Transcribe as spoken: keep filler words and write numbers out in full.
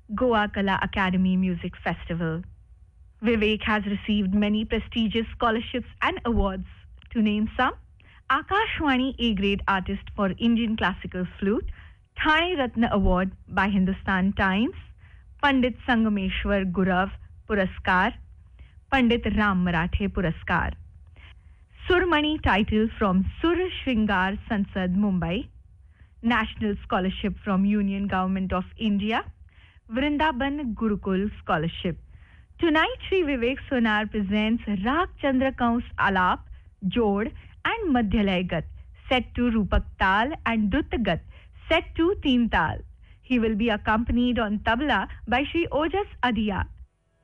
Goa Kala Academy Music Festival. Vivek has received many prestigious scholarships and awards. To name some, Akashwani A-grade artist for Indian classical flute, Thane Ratna Award by Hindustan Times, Pandit Sangameshwar Gurav Puraskar, Pandit Ram Marathe Puraskar. Surmani title from Sur Shringar Sansad Mumbai, National Scholarship from Union Government of India, Vrindaban Gurukul Scholarship. Tonight, Sri Vivek Sonar presents Rag Chandra Kaus Alap, Jod and Madhyalay Gat, set to Rupak Tal and Dutta Gat, set to Teen Tal. He will be accompanied on tabla by Sri Ojas Adhiya.